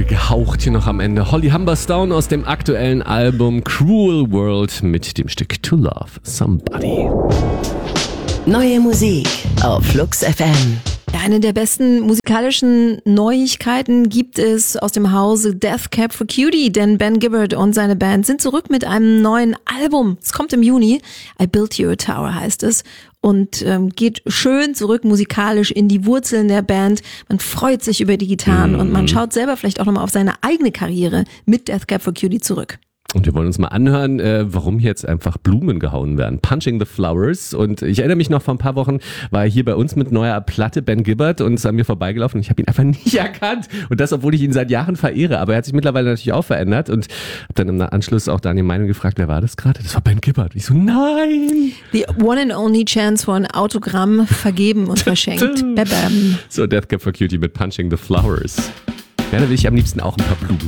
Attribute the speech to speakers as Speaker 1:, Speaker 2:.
Speaker 1: Rock gehaucht hier noch am Ende. Holly Humberstone aus dem aktuellen Album Cruel World mit dem Stück To Love Somebody.
Speaker 2: Neue Musik auf Flux FM.
Speaker 3: Eine der besten musikalischen Neuigkeiten gibt es aus dem Hause Death Cab for Cutie, denn Ben Gibbard und seine Band sind zurück mit einem neuen Album. Es kommt im Juni. I Built You a Tower heißt es und geht schön zurück musikalisch in die Wurzeln der Band. Man freut sich über die Gitarren und man schaut selber vielleicht auch nochmal auf seine eigene Karriere mit Death Cab for Cutie zurück.
Speaker 1: Und wir wollen uns mal anhören, warum jetzt einfach Blumen gehauen werden. Punching the Flowers. Und ich erinnere mich noch, vor ein paar Wochen war er hier bei uns mit neuer Platte, Ben Gibbard, und ist an mir vorbeigelaufen. Und ich habe ihn einfach nicht erkannt. Und das, obwohl ich ihn seit Jahren verehre. Aber er hat sich mittlerweile natürlich auch verändert. Und habe dann im Anschluss auch Daniel Meinung gefragt, wer war das gerade? Das war Ben Gibbard. Ich so, nein!
Speaker 3: The one and only chance for ein Autogramm vergeben und verschenkt. Bam.
Speaker 1: So, Death Cab for Cutie mit Punching the Flowers. Ja, da will ich am liebsten auch ein paar Blumen.